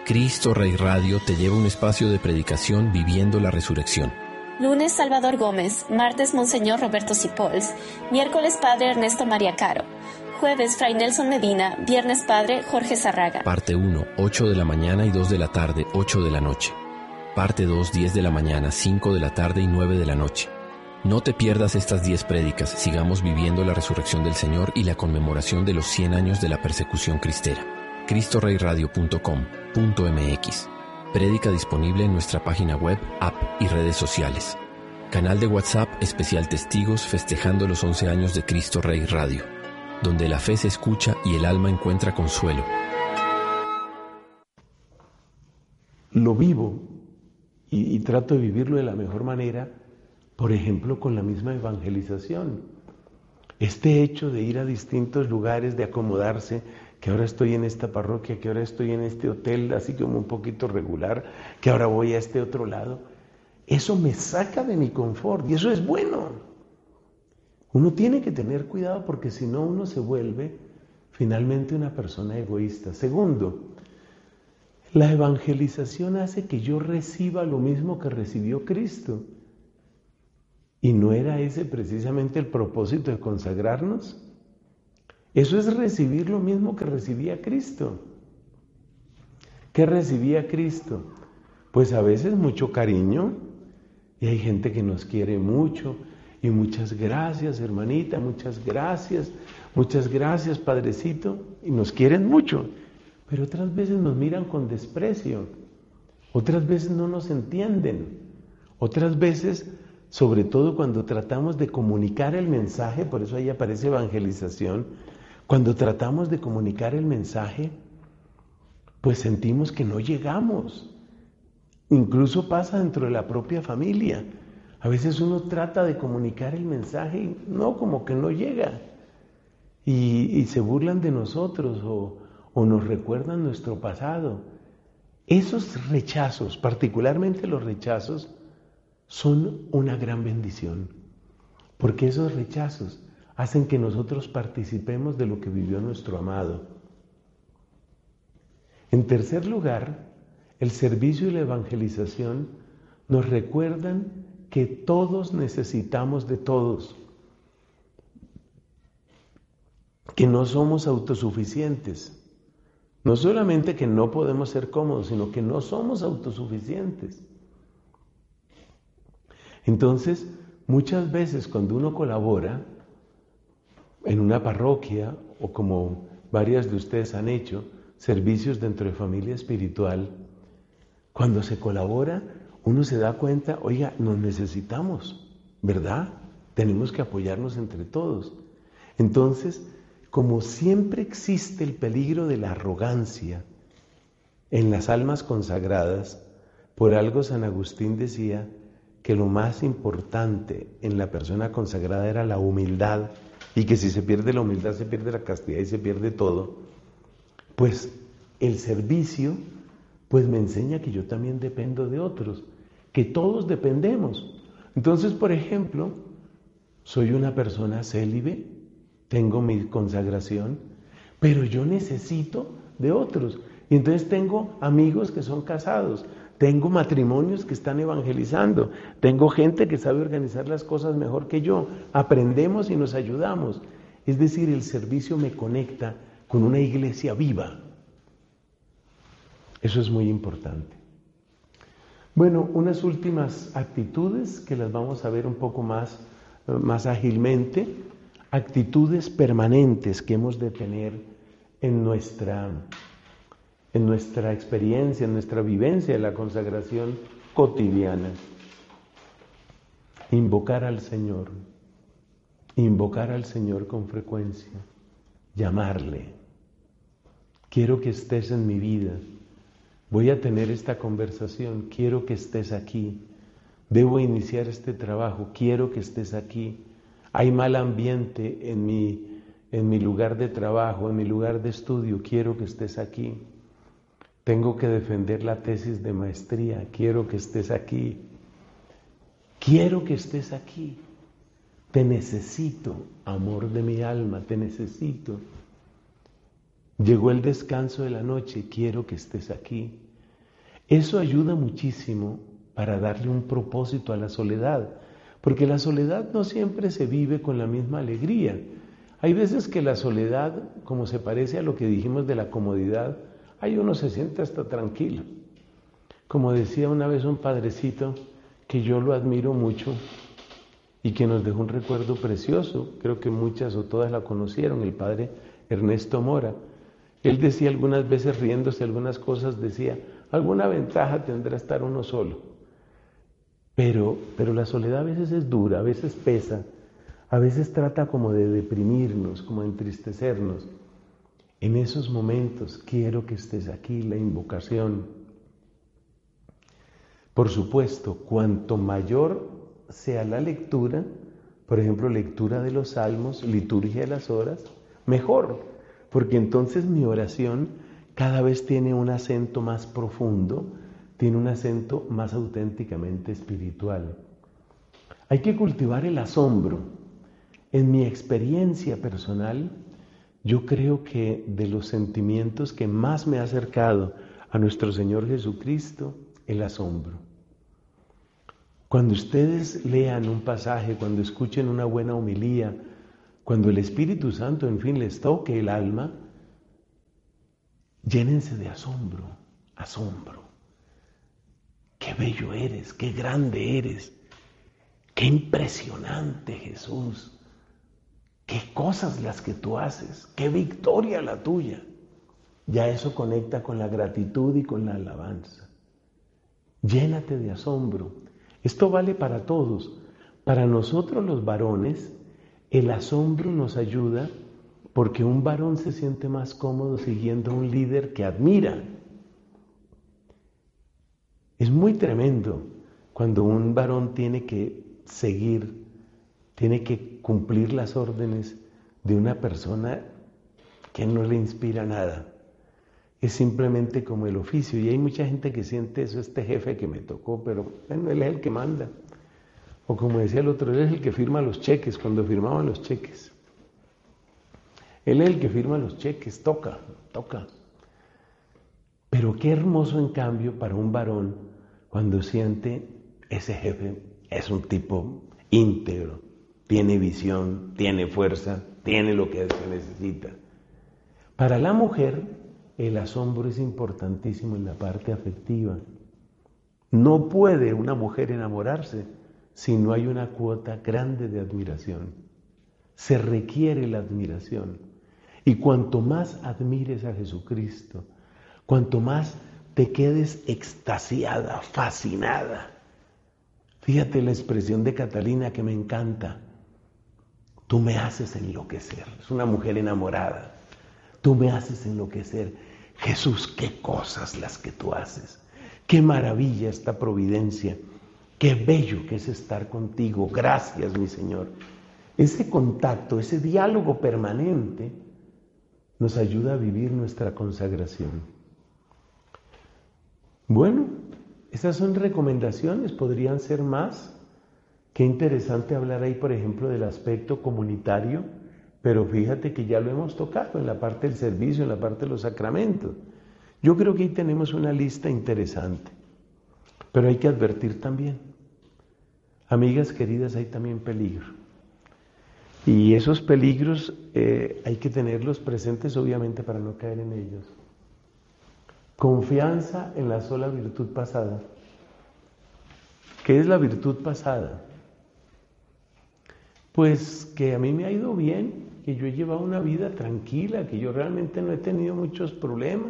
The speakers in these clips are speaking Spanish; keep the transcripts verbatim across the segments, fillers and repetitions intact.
Cristo Rey Radio te lleva a un espacio de predicación viviendo la resurrección. Lunes, Salvador Gómez. Martes, Monseñor Roberto Sipols. Miércoles, Padre Ernesto María Caro. Jueves, Fray Nelson Medina. Viernes, Padre Jorge Zarraga. Parte uno, ocho de la mañana y dos de la tarde, ocho de la noche. Parte dos, diez de la mañana, cinco de la tarde y nueve de la noche. No te pierdas estas diez prédicas. Sigamos viviendo la resurrección del Señor y la conmemoración de los cien años de la persecución cristera. cristo rey radio punto com punto m x. Prédica disponible en nuestra página web, app y redes sociales. Canal de WhatsApp especial Testigos festejando los once años de Cristo Rey Radio, donde la fe se escucha y el alma encuentra consuelo. Lo vivo y, y trato de vivirlo de la mejor manera, por ejemplo, con la misma evangelización. Este hecho de ir a distintos lugares, de acomodarse, que ahora estoy en esta parroquia, que ahora estoy en este hotel, así como un poquito regular, que ahora voy a este otro lado, eso me saca de mi confort y eso es bueno. Uno tiene que tener cuidado porque si no uno se vuelve finalmente una persona egoísta. Segundo, la evangelización hace que yo reciba lo mismo que recibió Cristo. ¿Y no era ese precisamente el propósito de consagrarnos? Eso es recibir lo mismo que recibía Cristo. ¿Qué recibía Cristo? Pues a veces mucho cariño, y hay gente que nos quiere mucho, y muchas gracias, hermanita, muchas gracias, muchas gracias, Padrecito, y nos quieren mucho, pero otras veces nos miran con desprecio, otras veces no nos entienden, otras veces, sobre todo cuando tratamos de comunicar el mensaje, por eso ahí aparece evangelización, cuando tratamos de comunicar el mensaje, pues sentimos que no llegamos. Incluso pasa dentro de la propia familia. A veces uno trata de comunicar el mensaje y no, como que no llega. Y, y se burlan de nosotros o, o nos recuerdan nuestro pasado. Esos rechazos, particularmente los rechazos, son una gran bendición. Porque esos rechazos hacen que nosotros participemos de lo que vivió nuestro amado. En tercer lugar, el servicio y la evangelización nos recuerdan que todos necesitamos de todos, que no somos autosuficientes. No solamente que no podemos ser cómodos, sino que no somos autosuficientes. Entonces, muchas veces cuando uno colabora en una parroquia, o como varias de ustedes han hecho, servicios dentro de familia espiritual, cuando se colabora, uno se da cuenta, oiga, nos necesitamos, ¿verdad? Tenemos que apoyarnos entre todos. Entonces, como siempre existe el peligro de la arrogancia en las almas consagradas, por algo San Agustín decía que lo más importante en la persona consagrada era la humildad, y que si se pierde la humildad, se pierde la castidad y se pierde todo. Pues el servicio, pues me enseña que yo también dependo de otros, que todos dependemos. Entonces, por ejemplo, soy una persona célibe, tengo mi consagración, pero yo necesito de otros. Y entonces tengo amigos que son casados, tengo matrimonios que están evangelizando, tengo gente que sabe organizar las cosas mejor que yo, aprendemos y nos ayudamos. Es decir, el servicio me conecta con una iglesia viva. Eso es muy importante. Bueno, unas últimas actitudes que las vamos a ver un poco más, más ágilmente, actitudes permanentes que hemos de tener en nuestra en nuestra experiencia, en nuestra vivencia de la consagración cotidiana. Invocar al Señor, invocar al Señor con frecuencia, llamarle. Quiero que estés en mi vida, voy a tener esta conversación, quiero que estés aquí, debo iniciar este trabajo, quiero que estés aquí. Hay mal ambiente en mi, en mi lugar de trabajo, en mi lugar de estudio, quiero que estés aquí. Tengo que defender la tesis de maestría, quiero que estés aquí. Quiero que estés aquí. Te necesito, amor de mi alma, te necesito. Llegó el descanso de la noche, quiero que estés aquí. Eso ayuda muchísimo para darle un propósito a la soledad, porque la soledad no siempre se vive con la misma alegría. Hay veces que la soledad, como se parece a lo que dijimos de la comodidad, ahí uno se siente hasta tranquilo. Como decía una vez un padrecito, que yo lo admiro mucho y que nos dejó un recuerdo precioso, creo que muchas o todas la conocieron, el padre Ernesto Mora. Él decía algunas veces, riéndose algunas cosas, decía, alguna ventaja tendrá estar uno solo. Pero, pero la soledad a veces es dura, a veces pesa, a veces trata como de deprimirnos, como de entristecernos. En esos momentos quiero que estés aquí, la invocación. Por supuesto, cuanto mayor sea la lectura, por ejemplo, lectura de los salmos, liturgia de las horas, mejor, porque entonces mi oración cada vez tiene un acento más profundo, tiene un acento más auténticamente espiritual. Hay que cultivar el asombro. En mi experiencia personal, yo creo que de los sentimientos que más me ha acercado a nuestro Señor Jesucristo, el asombro. Cuando ustedes lean un pasaje, cuando escuchen una buena homilía, cuando el Espíritu Santo, en fin, les toque el alma, llénense de asombro, asombro. Qué bello eres, qué grande eres, qué impresionante Jesús, qué cosas las que tú haces, qué victoria la tuya. Ya eso conecta con la gratitud y con la alabanza. Llénate de asombro. Esto vale para todos. Para nosotros los varones, el asombro nos ayuda porque un varón se siente más cómodo siguiendo a un líder que admira. Es muy tremendo cuando un varón tiene que seguir, tiene que cumplir las órdenes de una persona que no le inspira nada. Es simplemente como el oficio, y hay mucha gente que siente eso, este jefe que me tocó, pero bueno, él es el que manda. O como decía el otro, él es el que firma los cheques, cuando firmaban los cheques. Él es el que firma los cheques, toca, toca. Pero qué hermoso en cambio para un varón cuando siente ese jefe es un tipo íntegro, tiene visión, tiene fuerza, tiene lo que se necesita. Para la mujer, el asombro es importantísimo en la parte afectiva. No puede una mujer enamorarse si no hay una cuota grande de admiración. Se requiere la admiración. Y cuanto más admires a Jesucristo, cuanto más te quedes extasiada, fascinada. Fíjate la expresión de Catalina que me encanta. Tú me haces enloquecer. Es una mujer enamorada. Tú me haces enloquecer. Jesús, qué cosas las que tú haces. Qué maravilla esta providencia. Qué bello que es estar contigo. Gracias, mi Señor. Ese contacto, ese diálogo permanente nos ayuda a vivir nuestra consagración. Bueno, esas son recomendaciones, podrían ser más. Qué interesante hablar ahí, por ejemplo, del aspecto comunitario. Pero fíjate que ya lo hemos tocado en la parte del servicio, en la parte de los sacramentos. Yo creo que ahí tenemos una lista interesante. Pero hay que advertir también. Amigas queridas, hay también peligro. Y esos peligros eh, hay que tenerlos presentes obviamente para no caer en ellos. Confianza en la sola virtud pasada. ¿Qué es la virtud pasada? Pues que a mí me ha ido bien, que yo he llevado una vida tranquila, que yo realmente no he tenido muchos problemas.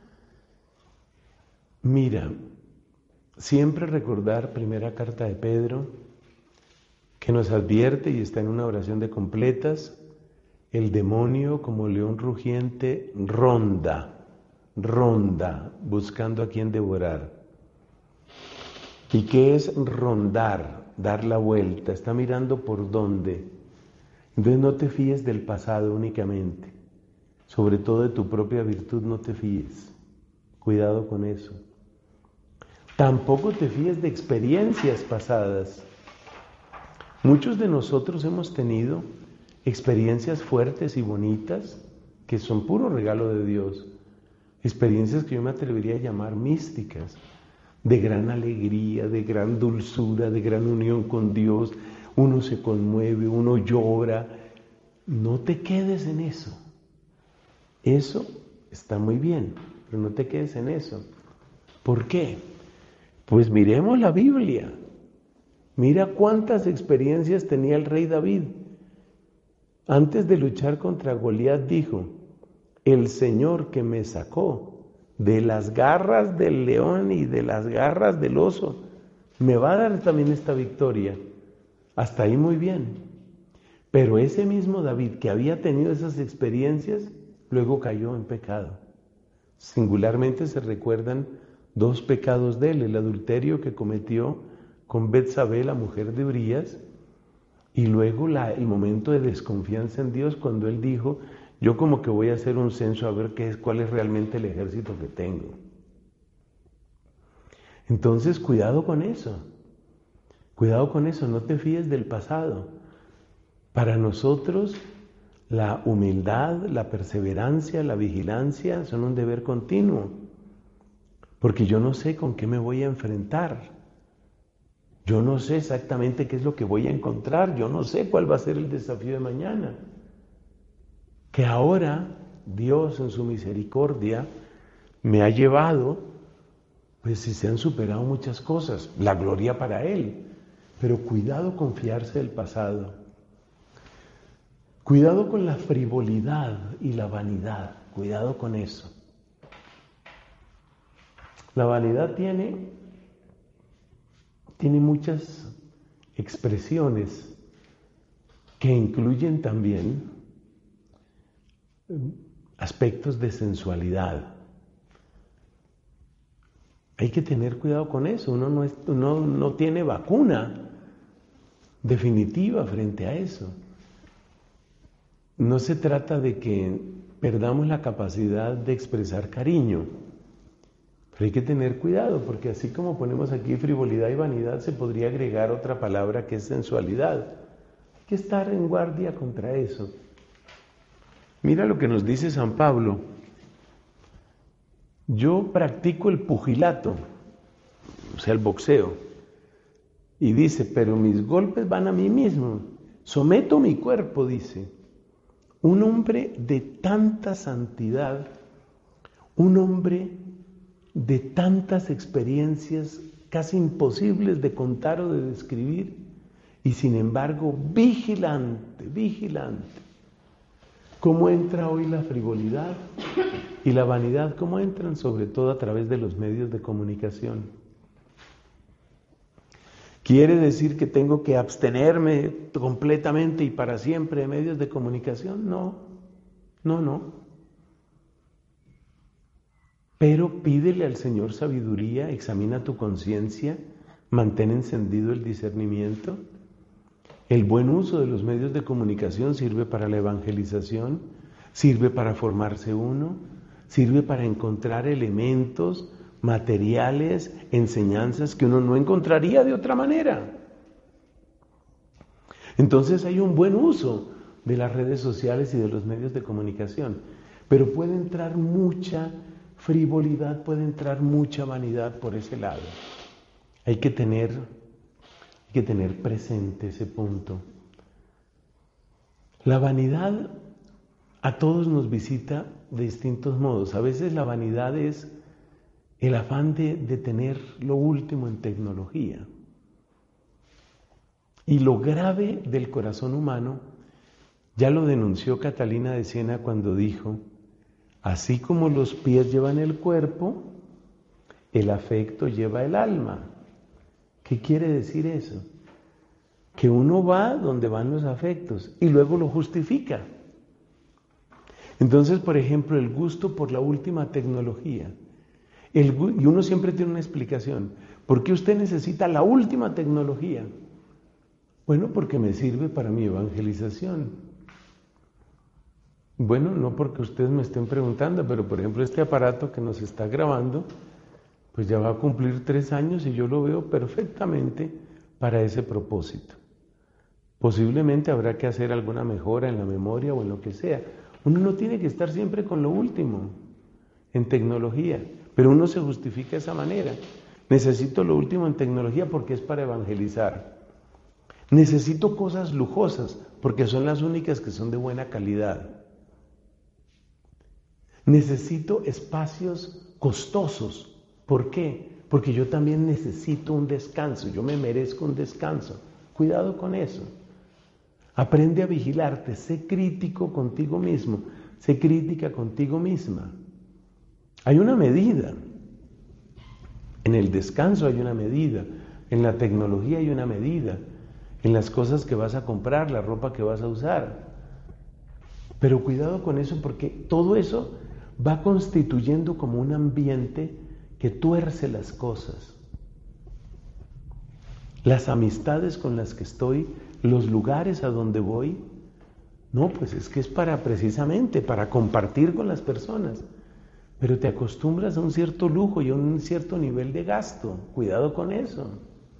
Mira, siempre recordar primera carta de Pedro, que nos advierte y está en una oración de completas, el demonio como león rugiente ronda, ronda, buscando a quien devorar. ¿Y qué es rondar? Dar la vuelta, está mirando por dónde. Entonces no te fíes del pasado únicamente, sobre todo de tu propia virtud no te fíes, cuidado con eso. Tampoco te fíes de experiencias pasadas. Muchos de nosotros hemos tenido experiencias fuertes y bonitas que son puro regalo de Dios, experiencias que yo me atrevería a llamar místicas, de gran alegría, de gran dulzura, de gran unión con Dios. Uno se conmueve, uno llora. No te quedes en eso. Eso está muy bien, pero no te quedes en eso. ¿Por qué? Pues miremos la Biblia. Mira cuántas experiencias tenía el rey David. Antes de luchar contra Goliat dijo: el Señor que me sacó de las garras del león y de las garras del oso, me va a dar también esta victoria. Hasta ahí muy bien. Pero ese mismo David que había tenido esas experiencias, luego cayó en pecado. Singularmente se recuerdan dos pecados de él: el adulterio que cometió con Betsabé, la mujer de Urías, y luego la, el momento de desconfianza en Dios cuando él dijo: yo como que voy a hacer un censo a ver qué es, cuál es realmente el ejército que tengo. Entonces, cuidado con eso. Cuidado con eso, no te fíes del pasado. Para nosotros, la humildad, la perseverancia, la vigilancia son un deber continuo. Porque yo no sé con qué me voy a enfrentar. Yo no sé exactamente qué es lo que voy a encontrar. Yo no sé cuál va a ser el desafío de mañana. Que ahora Dios en su misericordia me ha llevado, pues si se han superado muchas cosas, la gloria para Él. Pero cuidado con fiarse del pasado. Cuidado con la frivolidad y la vanidad. Cuidado con eso. La vanidad tiene, tiene muchas expresiones que incluyen también aspectos de sensualidad. Hay que tener cuidado con eso. Uno no, es, uno no tiene vacuna definitiva frente a eso. No se trata de que perdamos la capacidad de expresar cariño, pero hay que tener cuidado, porque así como ponemos aquí frivolidad y vanidad, se podría agregar otra palabra que es sensualidad. Hay que estar en guardia contra eso. Mira lo que nos dice San Pablo: yo practico el pugilato, o sea, el boxeo, y dice, pero mis golpes van a mí mismo, someto mi cuerpo, dice. Un hombre de tanta santidad, un hombre de tantas experiencias casi imposibles de contar o de describir, y sin embargo vigilante, vigilante. ¿Cómo entra hoy la frivolidad y la vanidad? ¿Cómo entran? Sobre todo a través de los medios de comunicación. ¿Quiere decir que tengo que abstenerme completamente y para siempre de medios de comunicación? No, no, no. Pero pídele al Señor sabiduría, examina tu conciencia, mantén encendido el discernimiento. El buen uso de los medios de comunicación sirve para la evangelización, sirve para formarse uno, sirve para encontrar elementos, materiales, enseñanzas que uno no encontraría de otra manera. Entonces hay un buen uso de las redes sociales y de los medios de comunicación, pero puede entrar mucha frivolidad, puede entrar mucha vanidad por ese lado. Hay que tener Hay que tener presente ese punto. La vanidad a todos nos visita de distintos modos. A veces la vanidad es el afán de, de tener lo último en tecnología. Y lo grave del corazón humano ya lo denunció Catalina de Siena cuando dijo: así como los pies llevan el cuerpo, el afecto lleva el alma. ¿Qué quiere decir eso? Que uno va donde van los afectos y luego lo justifica. Entonces, por ejemplo, el gusto por la última tecnología. El, y uno siempre tiene una explicación. ¿Por qué usted necesita la última tecnología? Bueno, porque me sirve para mi evangelización. Bueno, no porque ustedes me estén preguntando, pero por ejemplo este aparato que nos está grabando, pues ya va a cumplir tres años y yo lo veo perfectamente para ese propósito. Posiblemente habrá que hacer alguna mejora en la memoria o en lo que sea. Uno no tiene que estar siempre con lo último en tecnología, pero uno se justifica de esa manera. Necesito lo último en tecnología porque es para evangelizar. Necesito cosas lujosas porque son las únicas que son de buena calidad. Necesito espacios costosos. ¿Por qué? Porque yo también necesito un descanso. Yo me merezco un descanso. Cuidado con eso. Aprende a vigilarte. Sé crítico contigo mismo. Sé crítica contigo misma. Hay una medida. En el descanso hay una medida. En la tecnología hay una medida. En las cosas que vas a comprar, la ropa que vas a usar. Pero cuidado con eso porque todo eso va constituyendo como un ambiente que tuerce las cosas. Las amistades con las que estoy, los lugares a donde voy, no, pues es que es para precisamente, para compartir con las personas. Pero te acostumbras a un cierto lujo y a un cierto nivel de gasto. Cuidado con eso.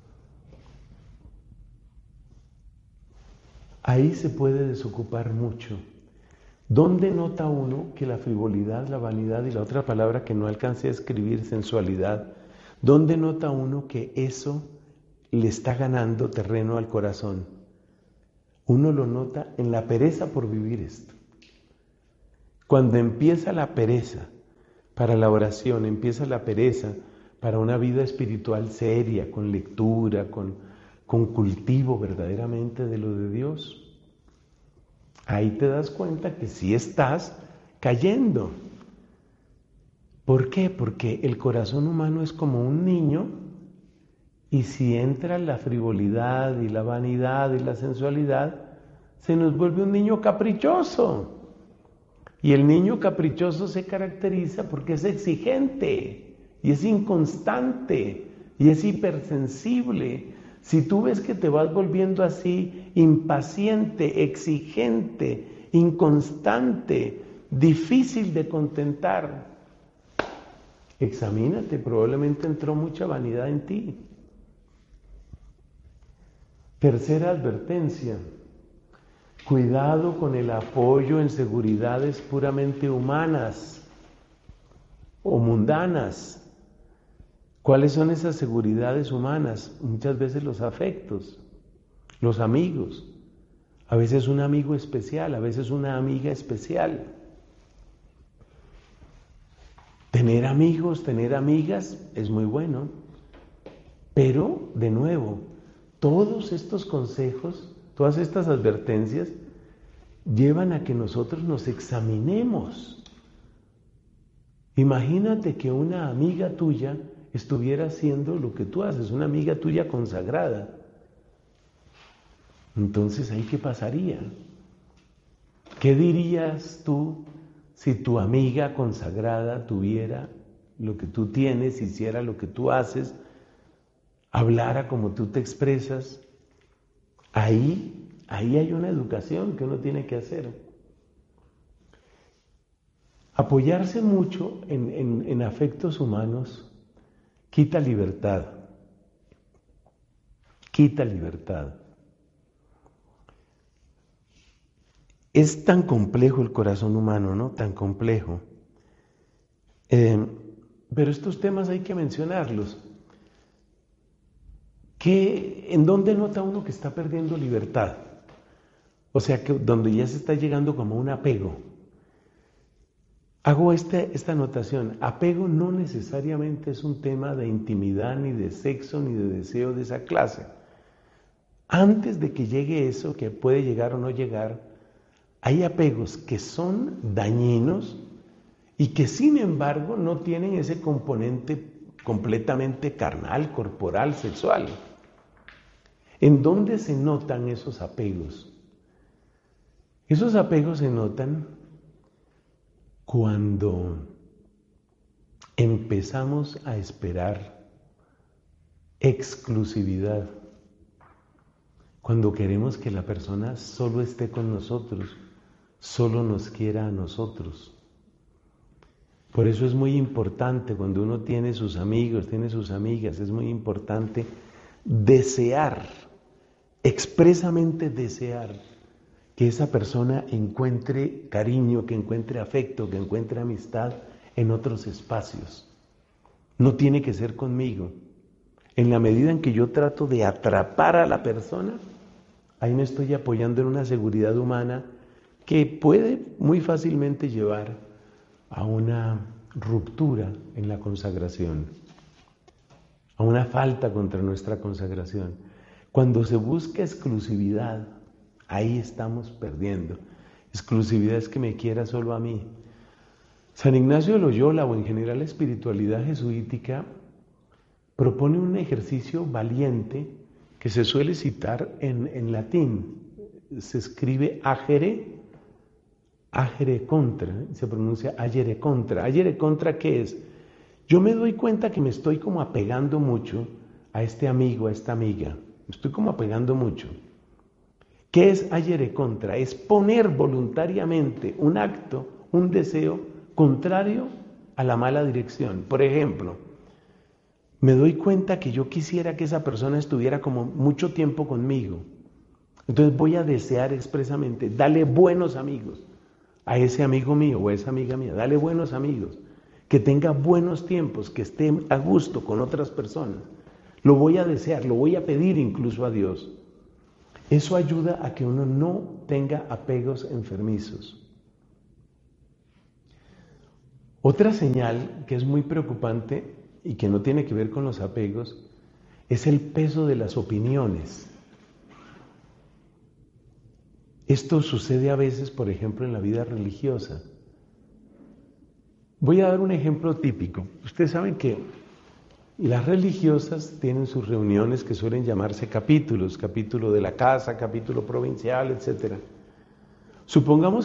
Ahí se puede desocupar mucho. ¿Dónde nota uno que la frivolidad, la vanidad y la otra palabra que no alcancé a escribir, sensualidad, dónde nota uno que eso le está ganando terreno al corazón? Uno lo nota en la pereza por vivir esto. Cuando empieza la pereza para la oración, empieza la pereza para una vida espiritual seria, con lectura, con, con cultivo verdaderamente de lo de Dios, ahí te das cuenta que sí estás cayendo. ¿Por qué? Porque el corazón humano es como un niño y si entra la frivolidad y la vanidad y la sensualidad, se nos vuelve un niño caprichoso. Y el niño caprichoso se caracteriza porque es exigente y es inconstante y es hipersensible. Si tú ves que te vas volviendo así, impaciente, exigente, inconstante, difícil de contentar, examínate, probablemente entró mucha vanidad en ti. Tercera advertencia, cuidado con el apoyo en seguridades puramente humanas o mundanas. ¿Cuáles son esas seguridades humanas? Muchas veces los afectos, los amigos, a veces un amigo especial, a veces una amiga especial. Tener amigos, tener amigas es muy bueno, pero de nuevo, todos estos consejos, todas estas advertencias llevan a que nosotros nos examinemos. Imagínate que una amiga tuya estuviera haciendo lo que tú haces, una amiga tuya consagrada. Entonces, ¿ahí qué pasaría? ¿Qué dirías tú si tu amiga consagrada tuviera lo que tú tienes, hiciera lo que tú haces, hablara como tú te expresas? Ahí, ahí hay una educación que uno tiene que hacer. Apoyarse mucho en, en, en afectos humanos quita libertad, quita libertad. Es tan complejo el corazón humano, ¿no? Tan complejo. Eh, pero estos temas hay que mencionarlos. ¿Qué, ¿En dónde nota uno que está perdiendo libertad? O sea, que donde ya se está llegando como un apego. Hago este, esta anotación. Apego no necesariamente es un tema de intimidad, ni de sexo, ni de deseo de esa clase. Antes de que llegue eso, que puede llegar o no llegar, hay apegos que son dañinos y que sin embargo no tienen ese componente completamente carnal, corporal, sexual. ¿En dónde se notan esos apegos? Esos apegos se notan cuando empezamos a esperar exclusividad, cuando queremos que la persona solo esté con nosotros, solo nos quiera a nosotros. Por eso es muy importante cuando uno tiene sus amigos, tiene sus amigas, es muy importante desear, expresamente desear que esa persona encuentre cariño, que encuentre afecto, que encuentre amistad en otros espacios. No tiene que ser conmigo. En la medida en que yo trato de atrapar a la persona, ahí me estoy apoyando en una seguridad humana que puede muy fácilmente llevar a una ruptura en la consagración, a una falta contra nuestra consagración. Cuando se busca exclusividad, ahí estamos perdiendo. Exclusividad es que me quiera solo a mí. San Ignacio de Loyola, o en general la espiritualidad jesuítica, propone un ejercicio valiente que se suele citar en, en latín. Se escribe agere, agere contra, se pronuncia agere contra. Agere contra, ¿qué es? Yo me doy cuenta que me estoy como apegando mucho a este amigo, a esta amiga. Me estoy como apegando mucho. ¿Qué es agere contra? Es poner voluntariamente un acto, un deseo contrario a la mala dirección. Por ejemplo, me doy cuenta que yo quisiera que esa persona estuviera como mucho tiempo conmigo. Entonces voy a desear expresamente, dale buenos amigos a ese amigo mío o a esa amiga mía, dale buenos amigos, que tenga buenos tiempos, que esté a gusto con otras personas. Lo voy a desear, lo voy a pedir incluso a Dios. Eso ayuda a que uno no tenga apegos enfermizos. Otra señal que es muy preocupante y que no tiene que ver con los apegos es el peso de las opiniones. Esto sucede a veces, por ejemplo, en la vida religiosa. Voy a dar un ejemplo típico. Ustedes saben que las religiosas tienen sus reuniones que suelen llamarse capítulos, capítulo de la casa, capítulo provincial, etcétera. Supongamos